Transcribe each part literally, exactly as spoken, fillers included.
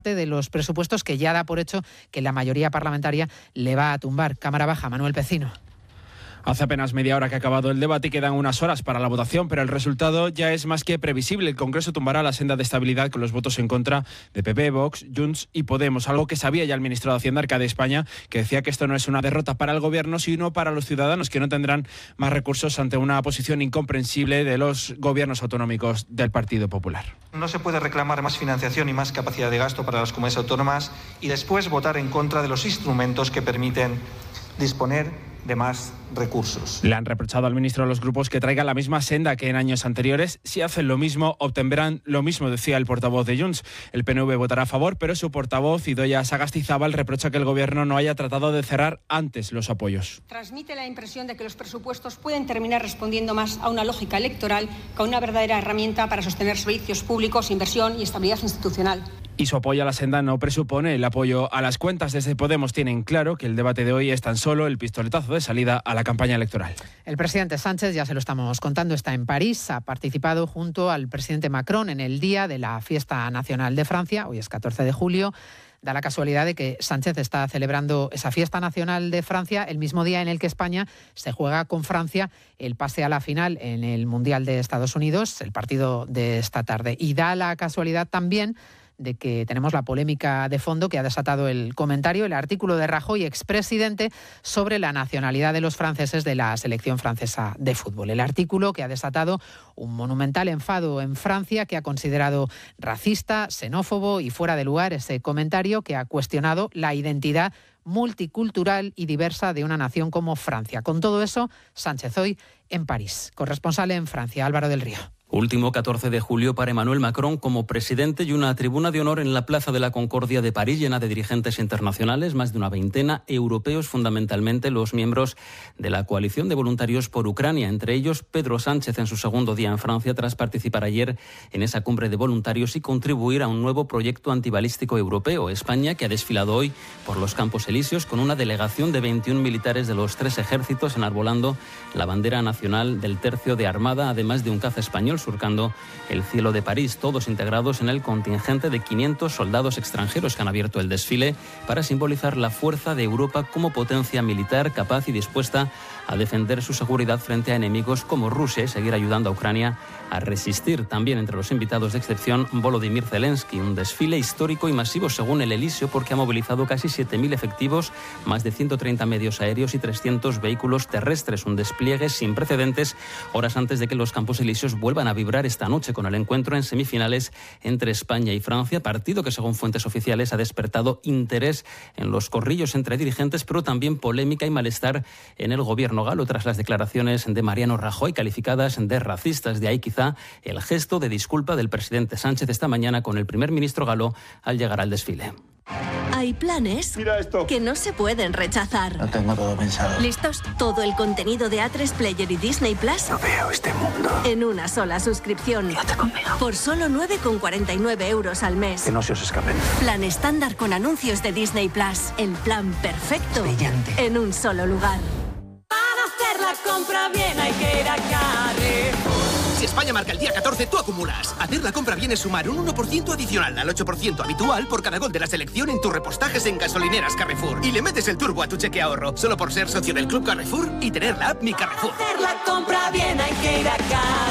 de los presupuestos que ya da por hecho que la mayoría parlamentaria le va a tumbar. Cámara Baja, Manuel Pecino. Hace apenas media hora que ha acabado el debate y quedan unas horas para la votación, pero el resultado ya es más que previsible. El Congreso tumbará la senda de estabilidad con los votos en contra de P P, Vox, Junts y Podemos, algo que sabía ya el ministro de Hacienda, Arcade España, que decía que esto no es una derrota para el Gobierno, sino para los ciudadanos, que no tendrán más recursos ante una posición incomprensible de los gobiernos autonómicos del Partido Popular. No se puede reclamar más financiación y más capacidad de gasto para las comunidades autónomas y después votar en contra de los instrumentos que permiten disponer de más recursos. Le han reprochado al ministro de los grupos que traiga la misma senda que en años anteriores. Si hacen lo mismo, obtendrán lo mismo, decía el portavoz de Junts. El P N V votará a favor, pero su portavoz, Idoia Sagastizábal, reprocha que el Gobierno no haya tratado de cerrar antes los apoyos. Transmite la impresión de que los presupuestos pueden terminar respondiendo más a una lógica electoral que a una verdadera herramienta para sostener servicios públicos, inversión y estabilidad institucional. Y su apoyo a la senda no presupone el apoyo a las cuentas. Desde Podemos tienen claro que el debate de hoy es tan solo el pistoletazo de salida a la campaña electoral. El presidente Sánchez, ya se lo estamos contando, está en París. Ha participado junto al presidente Macron en el día de la Fiesta Nacional de Francia. Hoy es catorce de julio. Da la casualidad de que Sánchez está celebrando esa Fiesta Nacional de Francia el mismo día en el que España se juega con Francia el pase a la final en el Mundial de Estados Unidos, el partido de esta tarde. Y da la casualidad también de que tenemos la polémica de fondo que ha desatado el comentario, el artículo de Rajoy, expresidente, sobre la nacionalidad de los franceses de la selección francesa de fútbol. El artículo que ha desatado un monumental enfado en Francia, que ha considerado racista, xenófobo y fuera de lugar ese comentario, que ha cuestionado la identidad multicultural y diversa de una nación como Francia. Con todo eso, Sánchez hoy en París. Corresponsal en Francia, Álvaro del Río. Último catorce de julio para Emmanuel Macron como presidente y una tribuna de honor en la Plaza de la Concordia de París llena de dirigentes internacionales, más de una veintena, europeos fundamentalmente, los miembros de la coalición de voluntarios por Ucrania, entre ellos Pedro Sánchez en su segundo día en Francia tras participar ayer en esa cumbre de voluntarios y contribuir a un nuevo proyecto antibalístico europeo. España, que ha desfilado hoy por los Campos Elíseos con una delegación de veintiún militares de los tres ejércitos enarbolando la bandera nacional del tercio de Armada, además de un caza español surcando el cielo de París, todos integrados en el contingente de quinientos soldados extranjeros que han abierto el desfile para simbolizar la fuerza de Europa como potencia militar capaz y dispuesta a defender su seguridad frente a enemigos como Rusia y seguir ayudando a Ucrania a resistir. También entre los invitados de excepción, Volodymyr Zelensky, un desfile histórico y masivo según el Elíseo porque ha movilizado casi siete mil efectivos, más de ciento treinta medios aéreos y trescientos vehículos terrestres, un despliegue sin precedentes horas antes de que los Campos Elíseos vuelvan a vibrar esta noche con el encuentro en semifinales entre España y Francia, partido que según fuentes oficiales ha despertado interés en los corrillos entre dirigentes, pero también polémica y malestar en el gobierno galo tras las declaraciones de Mariano Rajoy calificadas de racistas. De ahí quizá el gesto de disculpa del presidente Sánchez esta mañana con el primer ministro galo al llegar al desfile. Hay planes Mira esto. que no se pueden rechazar. Lo tengo todo pensado. ¿Listos? Todo el contenido de A tres Player y Disney Plus No veo este mundo. en una sola suscripción. Quédate conmigo. Por solo nueve con cuarenta y nueve euros al mes. Que no se os escapen. Plan estándar con anuncios de Disney Plus. El plan perfecto Brillante. en un solo lugar. Para hacer la compra bien hay que ir a Carrefour. Si España marca el día catorce, tú acumulas. Hacer la compra viene a sumar un uno por ciento adicional al ocho por ciento habitual por cada gol de la selección en tus repostajes en gasolineras Carrefour. Y le metes el turbo a tu cheque ahorro, solo por ser socio del Club Carrefour y tener la app Mi Carrefour. Para hacer la compra bien hay que ir a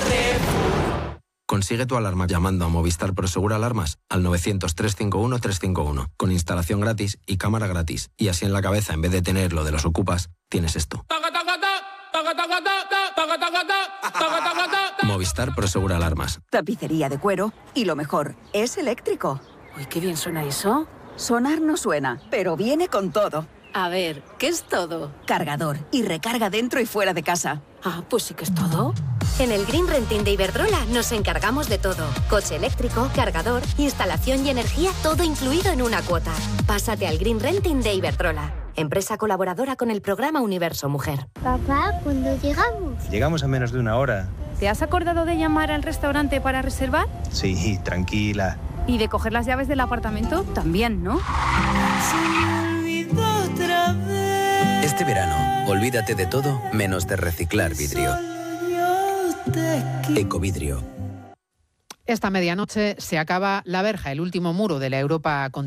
Carrefour. Consigue tu alarma llamando a Movistar Prosegura Alarmas al novecientos, trescientos cincuenta y uno, trescientos cincuenta y uno, con instalación gratis y cámara gratis. Y así en la cabeza, en vez de tener lo de los ocupas, tienes esto. Movistar Prosegura Alarmas. Tapicería de cuero y lo mejor, es eléctrico. Uy, qué bien suena eso. Sonar no suena, pero viene con todo. A ver, ¿qué es todo? Cargador y recarga dentro y fuera de casa. Ah, pues sí que es todo. En el Green Renting de Iberdrola nos encargamos de todo. Coche eléctrico, cargador, instalación y energía, todo incluido en una cuota. Pásate al Green Renting de Iberdrola, empresa colaboradora con el programa Universo Mujer. Papá, ¿cuándo llegamos? Llegamos a menos de una hora. ¿Te has acordado de llamar al restaurante para reservar? Sí, tranquila. ¿Y de coger las llaves del apartamento? También, ¿no? Este verano, olvídate de todo menos de reciclar vidrio. Ecovidrio. Esta medianoche se acaba La Verja, el último muro de la Europa continental.